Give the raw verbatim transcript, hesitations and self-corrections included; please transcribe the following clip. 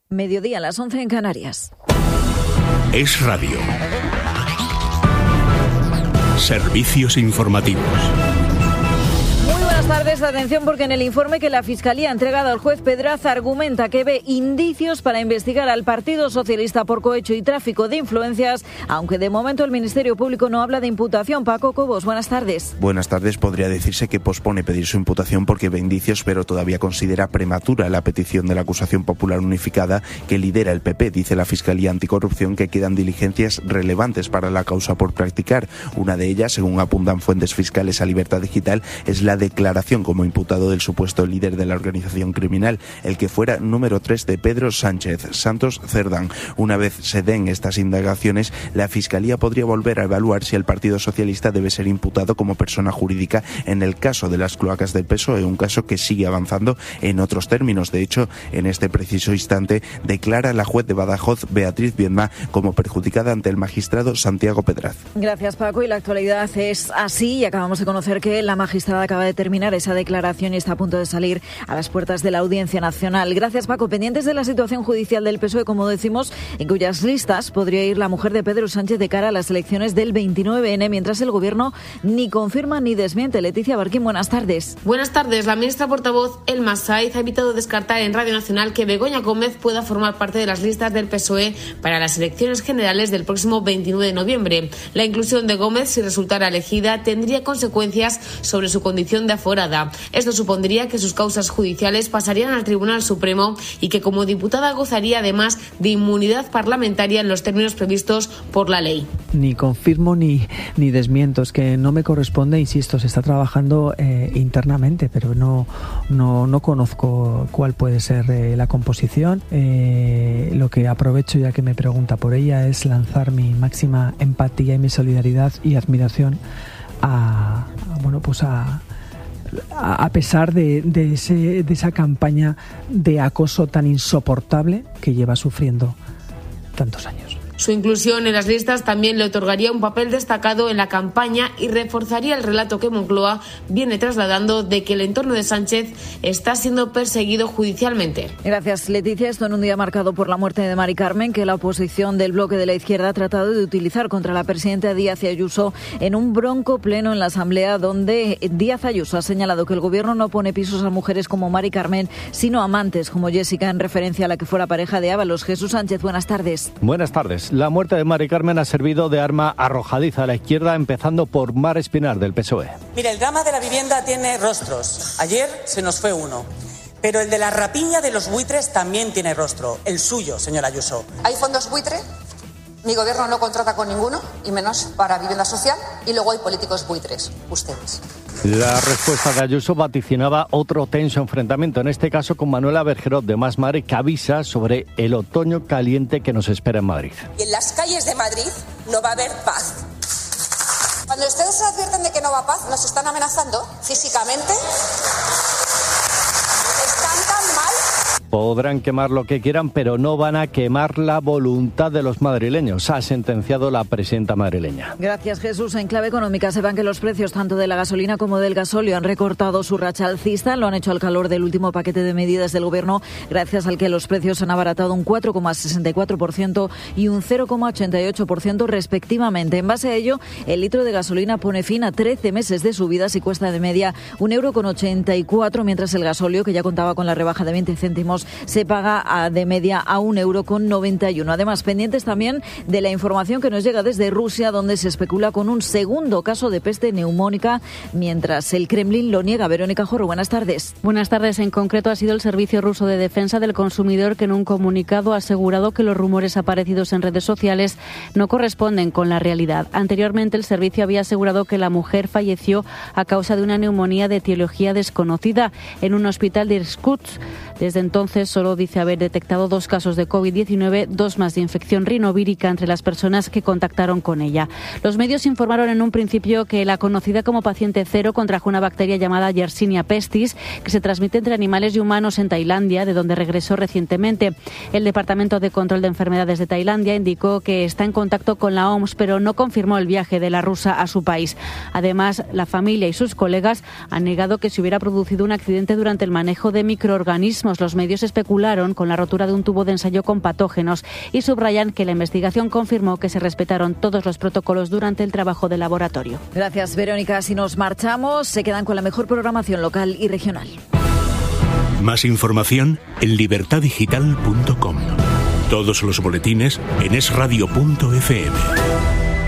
Mediodía a las once en Canarias. Es Radio. Servicios informativos. Buenas tardes, atención, porque en el informe que la Fiscalía ha entregado al juez Pedraza argumenta que ve indicios para investigar al Partido Socialista por cohecho y tráfico de influencias, aunque de momento el Ministerio Público no habla de imputación. Paco Cobos, buenas tardes. Buenas tardes. Podría decirse que pospone pedir su imputación porque ve indicios, pero todavía considera prematura la petición de la acusación popular unificada que lidera el P P. Dice la Fiscalía Anticorrupción que quedan diligencias relevantes para la causa por practicar. Una de ellas, según apuntan fuentes fiscales a Libertad Digital, es la declaración como imputado del supuesto líder de la organización criminal, el que fuera número tres de Pedro Sánchez Santos Cerdán. Una vez se den estas indagaciones, la Fiscalía podría volver a evaluar si el Partido Socialista debe ser imputado como persona jurídica en el caso de las cloacas del P S O E, un caso que sigue avanzando en otros términos. De hecho, en este preciso instante declara la juez de Badajoz, Beatriz Viedma, como perjudicada ante el magistrado Santiago Pedraz. Gracias, Paco. Y la actualidad es así, y acabamos de conocer que la magistrada acaba de terminar esa declaración y está a punto de salir a las puertas de la Audiencia Nacional. Gracias, Paco. Pendientes de la situación judicial del P S O E, como decimos, en cuyas listas podría ir la mujer de Pedro Sánchez de cara a las elecciones del veintinueve ene, mientras el Gobierno ni confirma ni desmiente. Leticia Barquín, buenas tardes. Buenas tardes. La ministra portavoz Elma Sáiz ha evitado descartar en Radio Nacional que Begoña Gómez pueda formar parte de las listas del P S O E para las elecciones generales del próximo veintinueve de noviembre. La inclusión de Gómez, si resultara elegida, tendría consecuencias sobre su condición de aforada. Esto supondría que sus causas judiciales pasarían al Tribunal Supremo y que como diputada gozaría además de inmunidad parlamentaria en los términos previstos por la ley. Ni confirmo ni, ni desmiento, es que no me corresponde, insisto, se está trabajando eh, internamente, pero no, no, no conozco cuál puede ser eh, la composición. Eh, lo que aprovecho, ya que me pregunta por ella, es lanzar mi máxima empatía y mi solidaridad y admiración a, a bueno, pues a a pesar de, de, ese, de esa campaña de acoso tan insoportable que lleva sufriendo tantos años. Su inclusión en las listas también le otorgaría un papel destacado en la campaña y reforzaría el relato que Moncloa viene trasladando de que el entorno de Sánchez está siendo perseguido judicialmente. Gracias, Leticia. Esto en un día marcado por la muerte de Mari Carmen, que la oposición del bloque de la izquierda ha tratado de utilizar contra la presidenta Díaz Ayuso en un bronco pleno en la Asamblea, donde Díaz Ayuso ha señalado que el Gobierno no pone pisos a mujeres como Mari Carmen, sino amantes como Jessica, en referencia a la que fuera pareja de Ábalos. Jesús Sánchez, buenas tardes. Buenas tardes. La muerte de Mari Carmen ha servido de arma arrojadiza a la izquierda, empezando por Mar Espinar, del P S O E. Mira, el drama de la vivienda tiene rostros. Ayer se nos fue uno. Pero el de la rapiña de los buitres también tiene rostro. El suyo, señora Ayuso. ¿Hay fondos buitre? Mi gobierno no contrata con ninguno, y menos para vivienda social. Y luego hay políticos buitres, ustedes. La respuesta de Ayuso vaticinaba otro tenso enfrentamiento, en este caso con Manuela Bergerot de Más Madre, que avisa sobre el otoño caliente que nos espera en Madrid. Y en las calles de Madrid no va a haber paz. Cuando ustedes se advierten de que no va a paz, ¿nos están amenazando físicamente? ¿Están tan mal? Podrán quemar lo que quieran, pero no van a quemar la voluntad de los madrileños, ha sentenciado la presidenta madrileña. Gracias, Jesús. En clave económica, sepan que los precios tanto de la gasolina como del gasóleo han recortado su racha alcista. Lo han hecho al calor del último paquete de medidas del Gobierno, gracias al que los precios han abaratado un cuatro coma sesenta y cuatro por ciento y un cero coma ochenta y ocho por ciento respectivamente. En base a ello, el litro de gasolina pone fin a trece meses de subidas y cuesta de media un euro con ochenta y cuatro, mientras el gasóleo, que ya contaba con la rebaja de veinte céntimos, se paga a, de media a un euro con noventa y uno. Además, pendientes también de la información que nos llega desde Rusia, donde se especula con un segundo caso de peste neumónica, mientras el Kremlin lo niega. Verónica Jorro, buenas tardes. Buenas tardes. En concreto, ha sido el Servicio Ruso de Defensa del Consumidor que en un comunicado ha asegurado que los rumores aparecidos en redes sociales no corresponden con la realidad. Anteriormente, el servicio había asegurado que la mujer falleció a causa de una neumonía de etiología desconocida en un hospital de Irkutsk. Desde entonces, solo dice haber detectado dos casos de covid diecinueve, dos más de infección rinovírica entre las personas que contactaron con ella. Los medios informaron en un principio que la conocida como paciente cero contrajo una bacteria llamada Yersinia pestis, que se transmite entre animales y humanos en Tailandia, de donde regresó recientemente. El Departamento de Control de Enfermedades de Tailandia indicó que está en contacto con la O M S, pero no confirmó el viaje de la rusa a su país. Además, la familia y sus colegas han negado que se hubiera producido un accidente durante el manejo de microorganismos. Los medios ellos especularon con la rotura de un tubo de ensayo con patógenos y subrayan que la investigación confirmó que se respetaron todos los protocolos durante el trabajo del laboratorio. Gracias, Verónica. Si nos marchamos, se quedan con la mejor programación local y regional. Más información en libertad digital punto com. Todos los boletines en es radio punto efe eme.